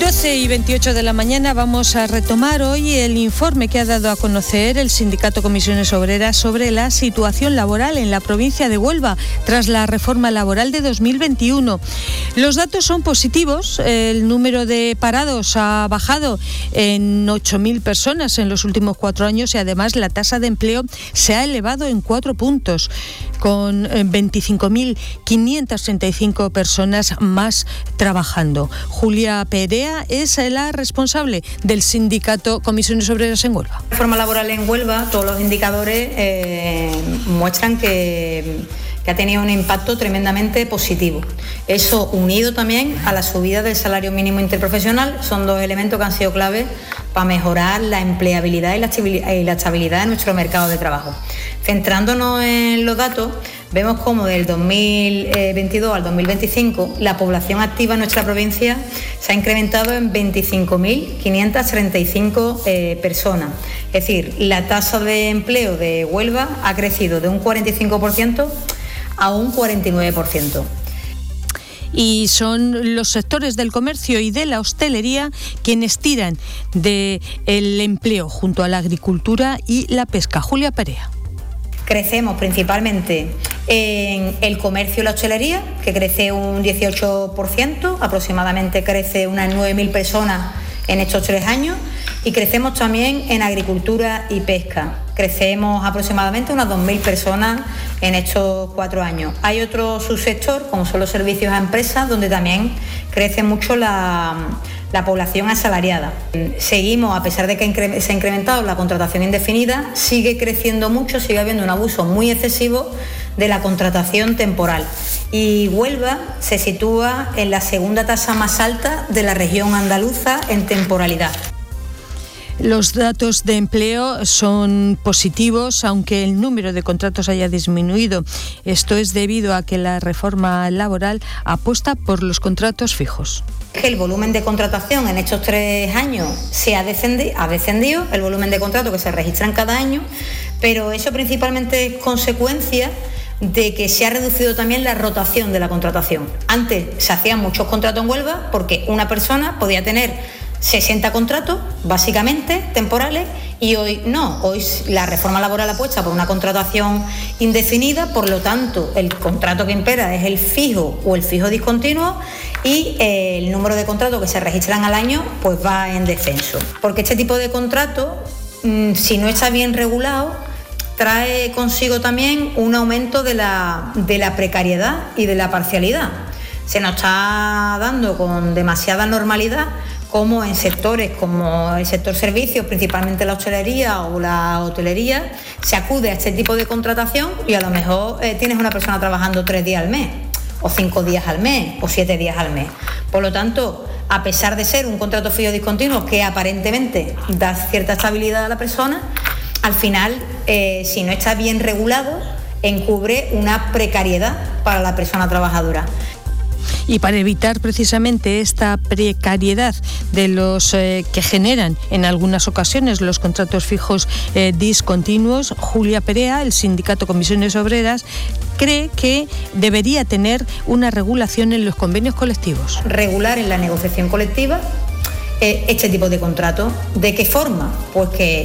12:28 de la mañana vamos a retomar hoy el informe que ha dado a conocer el Sindicato Comisiones Obreras sobre la situación laboral en la provincia de Huelva tras la reforma laboral de 2021. Los datos son positivos, el número de parados ha bajado en 8.000 personas en los últimos 4 años y además la tasa de empleo se ha elevado en 4 puntos, con 25.535 personas más trabajando. Julia Perea es la responsable del Sindicato Comisiones Obreras en Huelva. La reforma laboral en Huelva, todos los indicadores muestran que ha tenido un impacto tremendamente positivo. Eso, unido también a la subida del salario mínimo interprofesional, son 2 elementos que han sido claves para mejorar la empleabilidad y la estabilidad de nuestro mercado de trabajo. Centrándonos en los datos, vemos cómo del 2022 al 2025 la población activa en nuestra provincia se ha incrementado en 25.535 personas. Es decir, la tasa de empleo de Huelva ha crecido de un 45% a un 49%. Y son los sectores del comercio y de la hostelería quienes tiran del empleo junto a la agricultura y la pesca. Julia Perea. Crecemos principalmente en el comercio y la hostelería, que crece un 18%, aproximadamente crece unas 9.000 personas en estos 3 años, y crecemos también en agricultura y pesca. Crecemos aproximadamente unas 2.000 personas en estos 4 años. Hay otro subsector, como son los servicios a empresas, donde también crece mucho la población asalariada. Seguimos, a pesar de que se ha incrementado la contratación indefinida, sigue creciendo mucho, sigue habiendo un abuso muy excesivo de la contratación temporal. Y Huelva se sitúa en la segunda tasa más alta de la región andaluza en temporalidad. Los datos de empleo son positivos, aunque el número de contratos haya disminuido. Esto es debido a que la reforma laboral apuesta por los contratos fijos. El volumen de contratación en estos 3 años ha descendido, el volumen de contratos que se registran cada año, pero eso principalmente es consecuencia de que se ha reducido también la rotación de la contratación. Antes se hacían muchos contratos en Huelva porque una persona podía tener 60 contratos, básicamente temporales, y hoy no. Hoy la reforma laboral apuesta por una contratación indefinida, por lo tanto el contrato que impera es el fijo o el fijo discontinuo, y el número de contratos que se registran al año pues va en descenso. Porque este tipo de contrato, si no está bien regulado, trae consigo también un aumento de la precariedad y de la parcialidad. Se nos está dando con demasiada normalidad como en sectores como el sector servicios, principalmente la hostelería o la hotelería, se acude a este tipo de contratación y a lo mejor tienes una persona trabajando 3 días al mes, o 5 días al mes, o 7 días al mes. Por lo tanto, a pesar de ser un contrato fijo discontinuo que aparentemente da cierta estabilidad a la persona, al final, si no está bien regulado, encubre una precariedad para la persona trabajadora. Y para evitar precisamente esta precariedad de los que generan en algunas ocasiones los contratos fijos discontinuos, Julia Perea, el Sindicato Comisiones Obreras, cree que debería tener una regulación en los convenios colectivos. Regular en la negociación colectiva este tipo de contratos. ¿De qué forma? Pues que